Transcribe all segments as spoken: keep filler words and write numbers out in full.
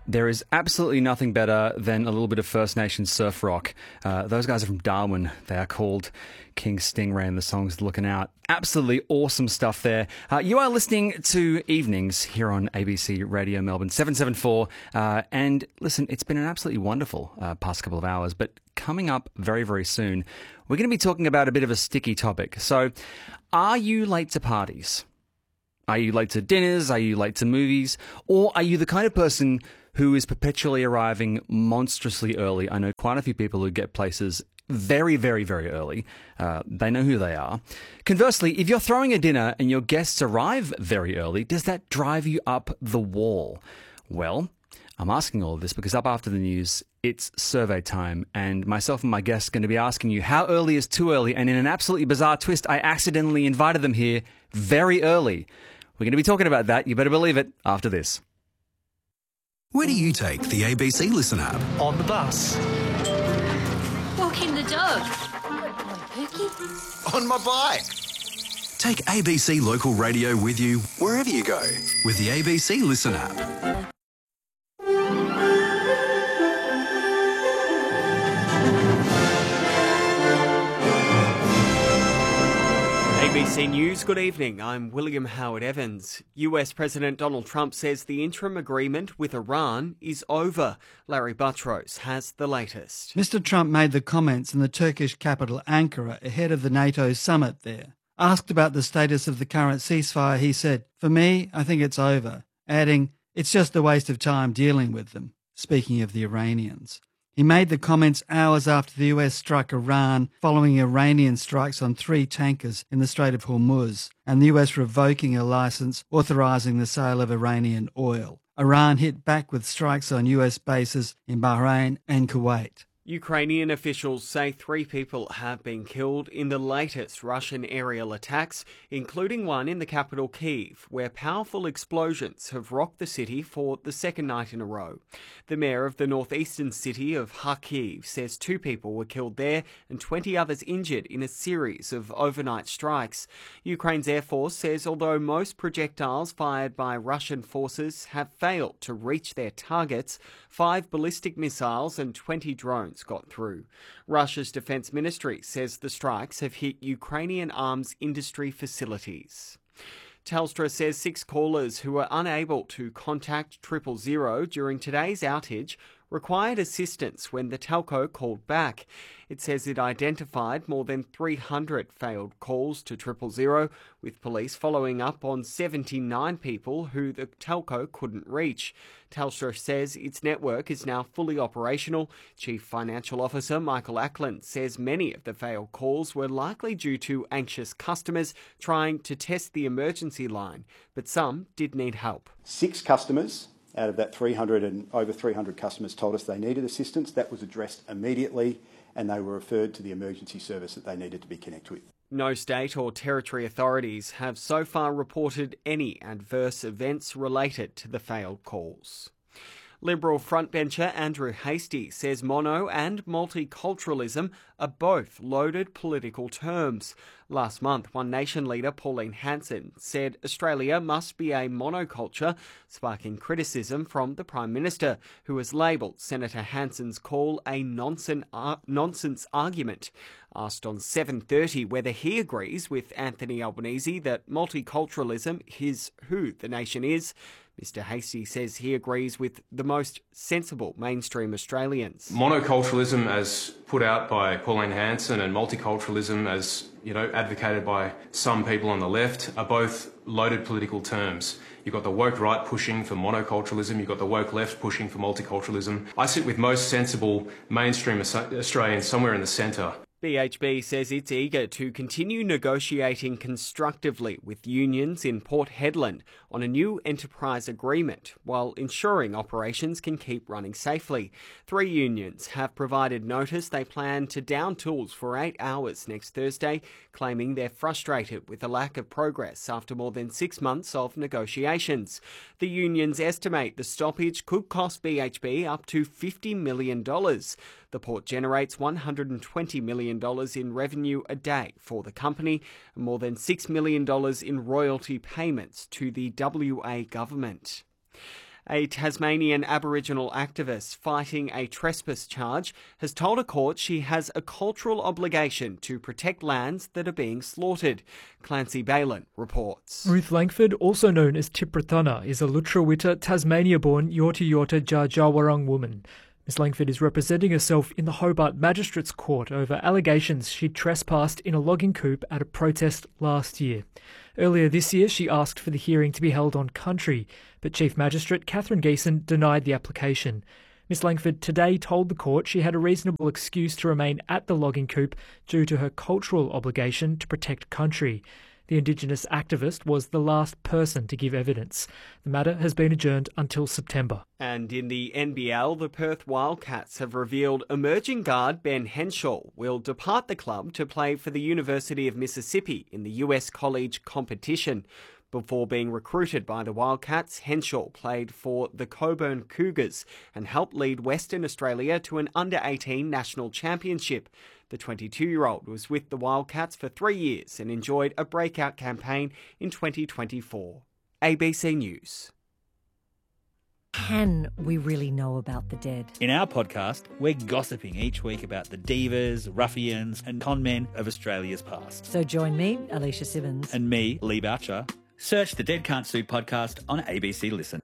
There is absolutely nothing better than a little bit of First Nations surf rock. Uh, those guys are from Darwin. They are called King Stingray, and the song's Looking Out. Absolutely awesome stuff there. Uh, you are listening to Evenings here on A B C Radio Melbourne, seven seven four. Uh, and listen, it's been an absolutely wonderful uh, past couple of hours, but coming up very, very soon, we're going to be talking about a bit of a sticky topic. So, are you late to parties? Are you late to dinners? Are you late to movies? Or are you the kind of person who is perpetually arriving monstrously early? I know quite a few people who get places very, very, very early. Uh, they know who they are. Conversely, if you're throwing a dinner and your guests arrive very early, does that drive you up the wall? Well, I'm asking all of this because up after the news, it's survey time, and myself and my guests are going to be asking you how early is too early, and in an absolutely bizarre twist, I accidentally invited them here very early. We're going to be talking about that. You better believe it after this. Where do you take the A B C Listen app? On the bus. Walking the dog. On Pookie. On my bike. Take A B C Local Radio with you wherever you go with the A B C Listen app. A B C News, good evening. I'm William Howard Evans. U S President Donald Trump says the interim agreement with Iran is over. Larry Buttrose has the latest. Mister Trump made the comments in the Turkish capital Ankara ahead of the NATO summit there. Asked about the status of the current ceasefire, he said, "For me, I think it's over," adding, "It's just a waste of time dealing with them," speaking of the Iranians. He made the comments hours after the U S struck Iran following Iranian strikes on three tankers in the Strait of Hormuz and the U S revoking a licence authorising the sale of Iranian oil. Iran hit back with strikes on U S bases in Bahrain and Kuwait. Ukrainian officials say three people have been killed in the latest Russian aerial attacks, including one in the capital Kyiv, where powerful explosions have rocked the city for the second night in a row. The mayor of the northeastern city of Kharkiv says two people were killed there and twenty others injured in a series of overnight strikes. Ukraine's Air Force says although most projectiles fired by Russian forces have failed to reach their targets, five ballistic missiles and twenty drones got through. Russia's defense ministry says the strikes have hit Ukrainian arms industry facilities. Telstra says six callers who were unable to contact triple zero during today's outage required assistance when the telco called back. It says it identified more than three hundred failed calls to triple zero, with police following up on seventy-nine people who the telco couldn't reach. Telstra says its network is now fully operational. Chief Financial Officer Michael Ackland says many of the failed calls were likely due to anxious customers trying to test the emergency line, but some did need help. Six customers out of that three hundred and over three hundred customers told us they needed assistance. That was addressed immediately and they were referred to the emergency service that they needed to be connected with. No state or territory authorities have so far reported any adverse events related to the failed calls. Liberal frontbencher Andrew Hastie says mono and multiculturalism are both loaded political terms. Last month, One Nation leader Pauline Hanson said Australia must be a monoculture, sparking criticism from the Prime Minister, who has labelled Senator Hanson's call a nonsense, uh, nonsense argument. Asked on seven thirty whether he agrees with Anthony Albanese that multiculturalism is who the nation is, Mister Hastie says he agrees with the most sensible mainstream Australians. Monoculturalism, as put out by Pauline Hanson, and multiculturalism, as you know, advocated by some people on the left, are both loaded political terms. You've got the woke right pushing for monoculturalism, you've got the woke left pushing for multiculturalism. I sit with most sensible mainstream Australians somewhere in the centre. B H B says it's eager to continue negotiating constructively with unions in Port Hedland on a new enterprise agreement while ensuring operations can keep running safely. Three unions have provided notice they plan to down tools for eight hours next Thursday, claiming they're frustrated with the lack of progress after more than six months of negotiations. The unions estimate the stoppage could cost B H B up to fifty million dollars. The port generates one hundred twenty million dollars in revenue a day for the company and more than six million dollars in royalty payments to the W A government. A Tasmanian Aboriginal activist fighting a trespass charge has told a court she has a cultural obligation to protect lands that are being slaughtered. Clancy Balin reports. Ruth Langford, also known as Tiprathana, is a Lutruwita, Tasmania-born Yorta Yorta Dja Dja Wurrung woman. Miss Langford is representing herself in the Hobart Magistrates Court over allegations she trespassed in a logging coupe at a protest last year. Earlier this year, she asked for the hearing to be held on country, but Chief Magistrate Catherine Geeson denied the application. Miss Langford today told the court she had a reasonable excuse to remain at the logging coupe due to her cultural obligation to protect country. The Indigenous activist was the last person to give evidence. The matter has been adjourned until September. And in the N B L, the Perth Wildcats have revealed emerging guard Ben Henshaw will depart the club to play for the University of Mississippi in the U S college competition. Before being recruited by the Wildcats, Henshaw played for the Coburn Cougars and helped lead Western Australia to an under eighteen national championship. The twenty-two-year-old was with the Wildcats for three years and enjoyed a breakout campaign in twenty twenty-four. A B C News. Can we really know about the dead? In our podcast, we're gossiping each week about the divas, ruffians and conmen of Australia's past. So join me, Alicia Simmons. And me, Lee Boucher. Search the Dead Can't Sue podcast on A B C Listen.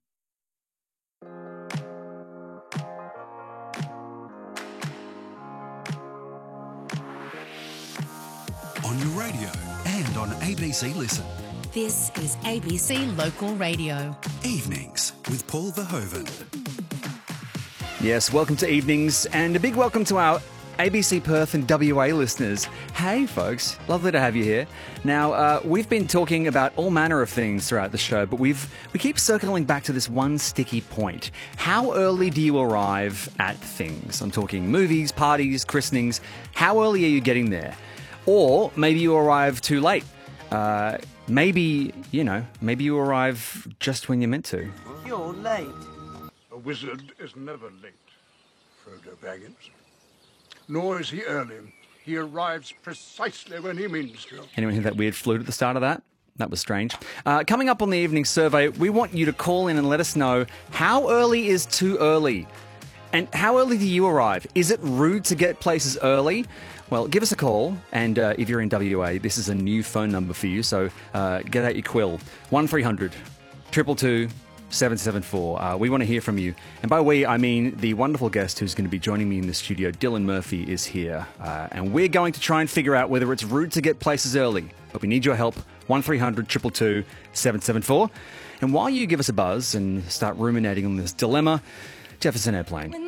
On your radio and on A B C Listen. This is A B C Local Radio. Evenings with Paul Verhoeven. Yes, welcome to Evenings, and a big welcome to our A B C Perth and W A listeners. Hey folks, lovely to have you here. Now, uh, we've been talking about all manner of things throughout the show, but we've we keep circling back to this one sticky point. How early do you arrive at things? I'm talking movies, parties, christenings. How early are you getting there? Or maybe you arrive too late. Uh, maybe, you know, maybe you arrive just when you're meant to. You're late. A wizard is never late, Frodo Baggins. Nor is he early. He arrives precisely when he means to. Anyone hear that weird flute at the start of that? That was strange. Uh, coming up on the evening survey, we want you to call in and let us know how early is too early. And how early do you arrive? Is it rude to get places early? Well, give us a call, and uh, if you're in W A, this is a new phone number for you, so uh, get out your quill. one three hundred, two two two, seven seven four. Uh, we want to hear from you. And by we, I mean the wonderful guest who's going to be joining me in the studio, Dylan Murphy, is here. Uh, and we're going to try and figure out whether it's rude to get places early. But we need your help. one three hundred, two two two, seven seven four. And while you give us a buzz and start ruminating on this dilemma, Jefferson Airplane.